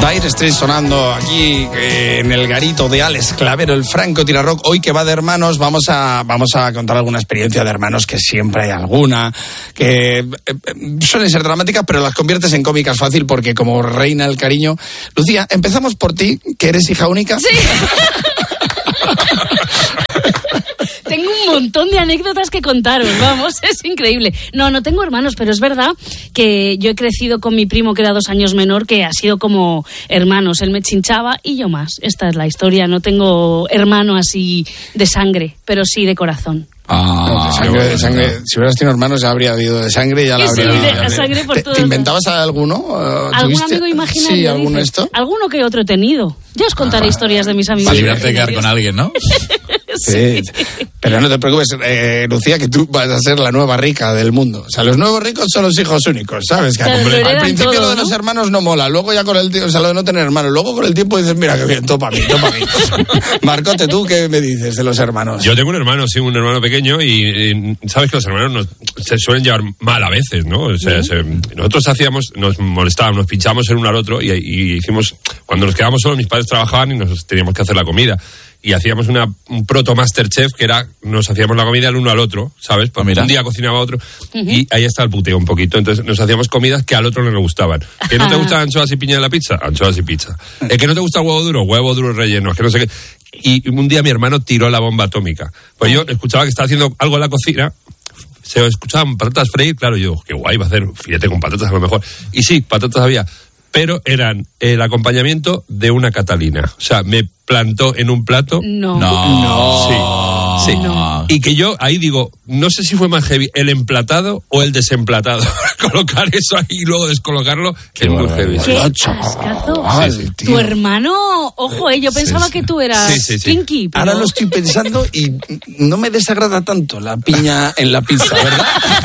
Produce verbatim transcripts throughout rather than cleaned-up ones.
Dire Straits sonando aquí eh, en el garito de Alex Clavero, el Franco Tirarrock. Hoy que va de hermanos, vamos a vamos a contar alguna experiencia de hermanos, que siempre hay alguna, que eh, suelen ser dramáticas, pero las conviertes en cómicas fácil porque como reina el cariño. Lucía, empezamos por ti, que eres hija única. Sí. Tengo un montón de anécdotas que contaros, vamos, es increíble. No, no tengo hermanos, pero es verdad que yo he crecido con mi primo, que era dos años menor, que ha sido como hermanos. Él me chinchaba y yo más. Esta es la historia. No tengo hermano así de sangre, pero sí de corazón. Ah, de sangre, de sangre. Si hubieras tenido hermanos ya habría habido de sangre, ya la sí, habría habido. De sangre por ¿Te, todo. ¿Te inventabas a alguno? ¿Algún ¿Tuviste? amigo imaginario? Sí, ¿alguno dices? esto? Alguno que otro he tenido. Ya os contaré ah, historias de mis amigos. Para librarte de quedar con alguien, ¿no? Sí. Pero no te preocupes, eh, Lucía, que tú vas a ser la nueva rica del mundo. O sea, los nuevos ricos son los hijos únicos, ¿sabes? Que claro, hombre, al principio todo, lo de ¿no? los hermanos no mola, luego ya con el tiempo, o sea, lo de no tener hermanos, luego con el tiempo dices, mira qué bien, topa a mí, topa a mí. Marcote, ¿tú qué me dices de los hermanos? Yo tengo un hermano, sí, un hermano pequeño y, y sabes que los hermanos nos, se suelen llevar mal a veces, ¿no? O sea, se, nosotros hacíamos, nos molestábamos, nos pinchábamos el uno al otro y, y hicimos, cuando nos quedábamos solos, mis padres trabajaban y nos teníamos que hacer la comida. Y hacíamos una, un proto Masterchef que era, nos hacíamos la comida el uno al otro, ¿sabes? Pues un día cocinaba otro uh-huh. y ahí está el puteo un poquito. Entonces nos hacíamos comidas que al otro no le gustaban. ¿Que no te gustan anchoas y piña en la pizza? Anchoas y pizza. ¿El que no te gusta el huevo duro? Huevo duro relleno. Es que no sé qué. Y un día mi hermano tiró la bomba atómica. Pues yo escuchaba que estaba haciendo algo en la cocina, se escuchaban patatas freír, claro, yo, qué guay, va a hacer filete con patatas a lo mejor. Y sí, patatas había, pero eran el acompañamiento de una Catalina. O sea, me plantó en un plato. No. No. Sí. sí. No. Y que yo ahí digo, no sé si fue más heavy el emplatado o el desemplatado. Colocar eso ahí y luego descolocarlo Qué es muy heavy. ¿Qué ascazo? Ah, sí, sí. Tu hermano, ojo, eh, yo pensaba sí, sí. que tú eras sí, sí, sí. kinky. Pero... Ahora lo estoy pensando y no me desagrada tanto la piña en la pizza, ¿verdad?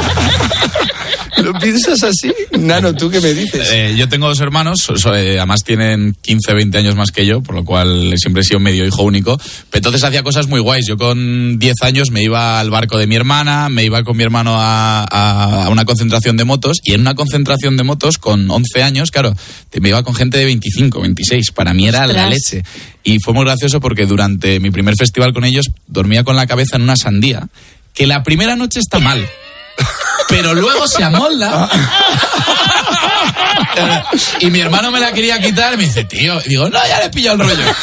¿Lo piensas así? Nano, ¿tú qué me dices? Eh, yo tengo dos hermanos, so, so, eh, además tienen quince, veinte años más que yo, por lo cual siempre he sido medio hijo único. Pero entonces hacía cosas muy guays. Yo con diez años me iba al barco de mi hermana, me iba con mi hermano a, a, a una concentración de motos, y en una concentración de motos con once años, claro, me iba con gente de veinticinco, veintiséis. Para mí era ¡Ostras! La leche. Y fue muy gracioso porque durante mi primer festival con ellos dormía con la cabeza en una sandía, que la primera noche está mal. Pero luego se amolda. Y mi hermano me la quería quitar y me dice, tío, y digo, no, ya le he pillado el rollo.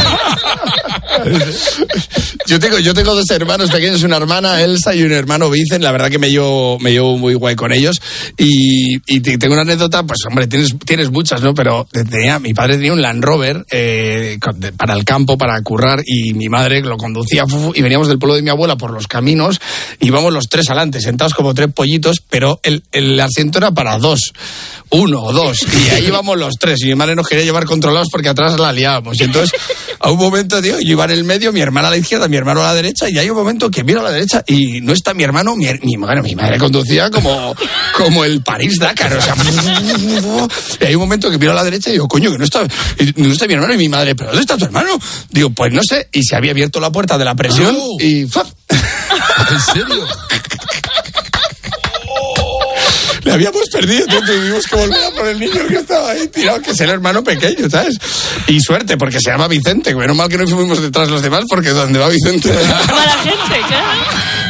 Yo tengo, yo tengo dos hermanos pequeños, una hermana Elsa y un hermano Vicen. La verdad que me llevo, me llevo muy guay con ellos. Y, y tengo una anécdota, pues hombre, tienes, tienes muchas, ¿no? Pero tenía, mi padre tenía un Land Rover eh, para el campo, para currar, y mi madre lo conducía y veníamos del pueblo de mi abuela por los caminos, íbamos los tres adelante, sentados como tres pollitos, pero el, el asiento era para dos, uno o dos, y ahí íbamos los tres, y mi madre nos quería llevar controlados porque atrás la liábamos. Y entonces, a un momento, tío, yo iba en el medio, mi hermana a la izquierda, mi hermano a la derecha, y hay un momento que miro a la derecha y no está mi hermano, mi, mi, bueno, mi madre conducía como, como el París-Dakar, o sea, y hay un momento que miro a la derecha y digo, coño, que no está, no está mi hermano, y mi madre, ¿pero dónde está tu hermano? Digo, pues no sé, y se había abierto la puerta de la presión oh. y... ¡fap! ¿En serio? Le habíamos perdido, entonces tuvimos que volver a por el niño que estaba ahí tirado, que es el hermano pequeño, ¿sabes? Y suerte, porque se llama Vicente. Menos mal que no fuimos detrás los demás, porque donde va Vicente... Va la gente, claro.